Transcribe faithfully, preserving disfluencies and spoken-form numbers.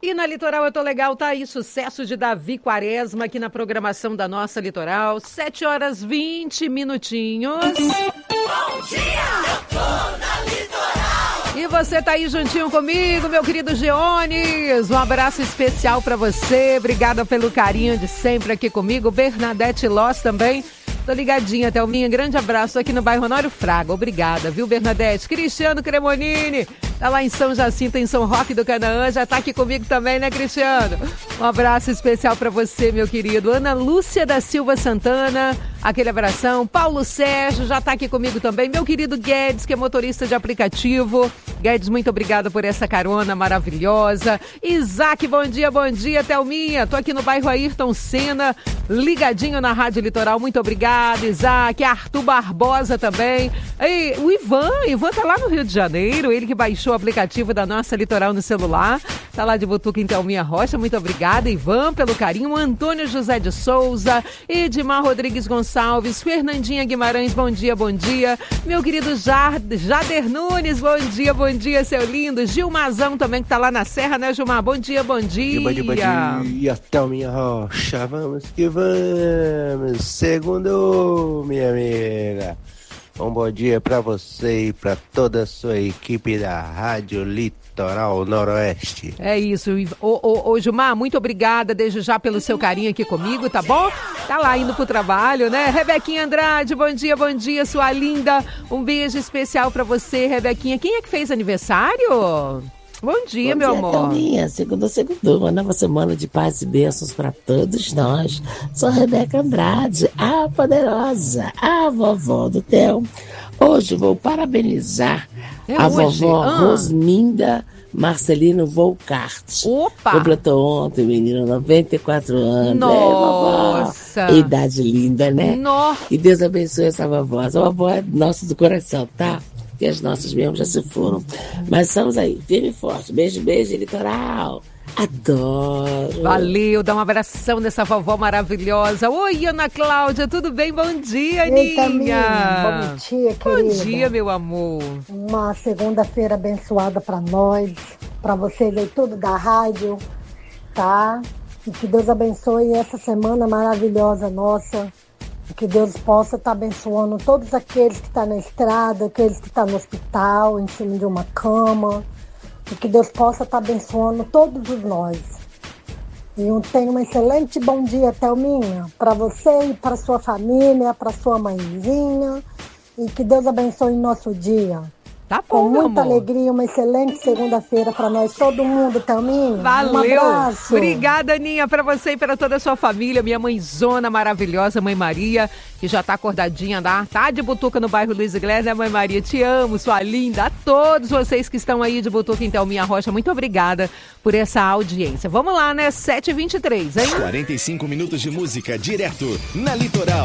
E na Litoral Eu Tô Legal tá aí, sucesso de Davi Quaresma aqui na programação da nossa Litoral. sete horas vinte minutinhos. Bom dia, eu tô na Litoral. E você tá aí juntinho comigo, meu querido Geones. Um abraço especial pra você. Obrigada pelo carinho de sempre aqui comigo. Bernadette Loss também. Tô ligadinha, Thelminha. Grande abraço aqui no bairro Honório Fraga. Obrigada, viu, Bernadette? Cristiano Cremonini, tá lá em São Jacinto, em São Roque do Canaã. Já tá aqui comigo também, né, Cristiano? Um abraço especial pra você, meu querido. Ana Lúcia da Silva Santana, aquele abração. Paulo Sérgio já tá aqui comigo também. Meu querido Guedes, que é motorista de aplicativo. Guedes, muito obrigada por essa carona maravilhosa. Isaac, bom dia, bom dia, Thelminha. Tô aqui no bairro Ayrton Senna, ligadinho na Rádio Litoral. Muito obrigada, Isaac. Arthur Barbosa também. E o Ivan, Ivan tá lá no Rio de Janeiro, ele que baixou o aplicativo da nossa Litoral no celular. Tá lá de Butuca em Thelminha Rocha. Muito obrigada, Ivan, pelo carinho. Antônio José de Souza, Edmar Rodrigues Gonçalves, Fernandinha Guimarães, bom dia, bom dia. Meu querido Jader Nunes, bom dia, bom dia, seu lindo. Gilmazão também, que tá lá na Serra, né, Gilmar? Bom dia, bom dia. Bom dia, bom dia, Thelminha Rocha. Vamos que vamos. Segundo, minha amiga. Um bom dia pra você e pra toda a sua equipe da Rádio Litoral Noroeste. É isso. Ô, ô, ô, Gilmar, muito obrigada desde já pelo seu carinho aqui comigo, tá bom? Tá lá indo pro trabalho, né? Rebequinha Andrade, bom dia, bom dia, sua linda. Um beijo especial pra você, Rebequinha. Quem é que fez aniversário? Bom dia, Bom meu dia, amor. Thelminha. Segunda, segunda, uma nova semana de paz e bênçãos para todos nós. Sou a Rebeca Andrade, a poderosa, a vovó do Theo. Hoje vou parabenizar é a hoje? vovó ah. Rosminda Marcelino Volcart. Opa! Completou ontem, menina, noventa e quatro anos. Nossa! É, vovó. Idade linda, né? Nossa! E Deus abençoe essa vovó. Essa vovó é nossa do coração, tá? Que as nossas mesmo já se foram. Mas estamos aí, firme e forte. Beijo, beijo, Litoral. Adoro. Valeu, dá um abração dessa vovó maravilhosa. Oi, Ana Cláudia, tudo bem? Bom dia, Aninha. Bom dia, querida. Bom dia, meu amor. Uma segunda-feira abençoada para nós, para vocês aí tudo da rádio, tá? E que Deus abençoe essa semana maravilhosa nossa. Que Deus possa estar abençoando todos aqueles que estão na estrada, aqueles que estão no hospital, em cima de uma cama. E que Deus possa estar abençoando todos nós. E eu tenho um excelente bom dia, Thelminha, para você e para sua família, para sua mãezinha. E que Deus abençoe nosso dia. Tá bom, com muita amor. alegria, uma excelente segunda-feira para nós, todo mundo, Thelminha. Valeu. Um abraço. Obrigada, Aninha, para você e para toda a sua família. Minha mãezona maravilhosa, Mãe Maria, que já tá acordadinha, tá, tá de Butuca no bairro Luiz Iglesias, né, Mãe Maria? Te amo, sua linda. A todos vocês que estão aí de Butuca em Thelminha Rocha, muito obrigada por essa audiência. Vamos lá, né? sete e vinte e três, hein? quarenta e cinco minutos de música direto na Litoral.